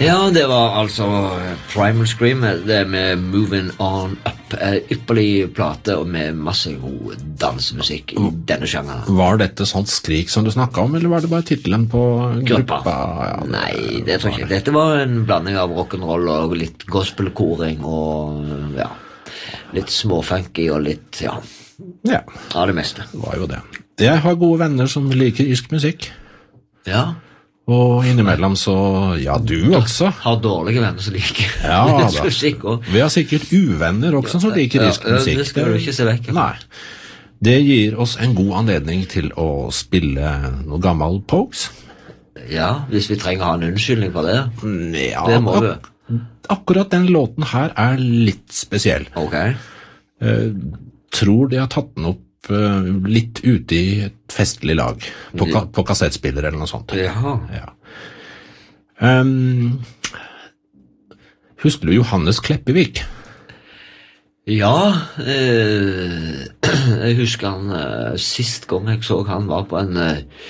Ja, det var altså Primal Scream, det med Moving On Up, ypperlig plate og med masse god dansemusikk i denne sjangeren. Var dette sånt skrik som du snakket om, eller var det bare titelen på gruppa? Ja, nei, det tror jeg ikke. Dette var en blanding av rock'n'roll og litt gospelkoring og ja, litt småfunky og litt, ja, av det meste. Det var jo det. Jeg har gode venner som liker irsk musikk. Ja. Og innimellom så, ja, du også. Har dårlige venner som liker musikk. Vi har sikkert uvenner også som liker irsk musikk. Det skal du ikke se vekk. Nei. Det gir oss en god anledning til å spille noe gammel Pogues. Ja, hvis vi trenger å ha en unnskyldning for det. Ja, det må vi. Akkurat den låten her er litt spesiell. Ok. Tror de har tatt den opp litt ute i et festlig lag på kassettspiller eller noe sånt. Jaha. Ja. Husker du Johannes Kleppevik? Ja, jeg husker han sist gang jeg så han var på en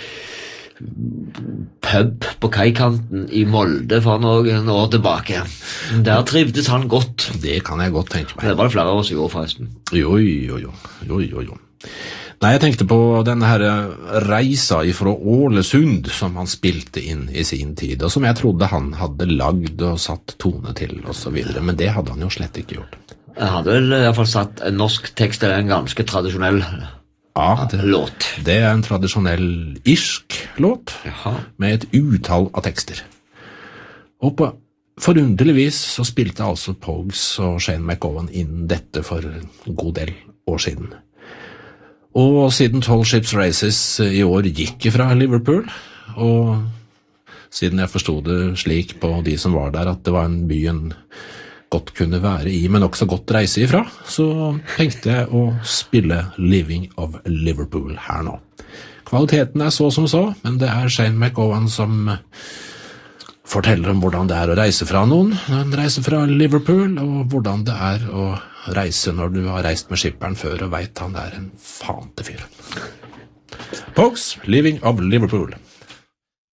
pub på kaikanten i Molde for noen år tilbake. Der trivdes han godt. Det kan jeg godt tenke meg. Det var det flere år siden forresten. Jo. Nei, jeg tenkte på denne her reisa fra Ålesund som han spilte inn i sin tid, og som jeg trodde han hadde lagd og satt tone til og så videre, men det hadde han jo slett ikke gjort. Jeg hadde vel i hvert fall satt en norsk tekst eller en ganske tradisjonell låt. Det er en tradisjonell irsk låt med et utall av tekster. Og på forunderligvis så spilte altså Pogues og Shane McGowan inn dette for en god del år siden. Og siden Tall Ships Races i år gikk fra Liverpool, og siden jeg forstod det slik på de som var der at det var en by en godt kunne være i, men også godt reise ifra, så tenkte jeg å spille Living of Liverpool her nå. Kvaliteten er så som så, men det er Shane McGowan som forteller om hvordan det er å reise fra noen, når han reiser fra Liverpool, og hvordan det er å reise når du har reist med skipperen før og vet han er en fante fyr. Pogues, Living of Liverpool.